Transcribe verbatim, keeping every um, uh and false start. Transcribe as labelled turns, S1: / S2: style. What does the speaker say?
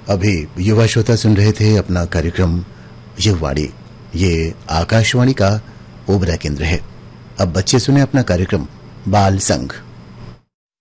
S1: अभी युवा श्रोता सुन रहे थे अपना कार्यक्रम युववाणी। ये आकाशवाणी का ओबरा केंद्र है। अब बच्चे सुने अपना कार्यक्रम बाल संघ।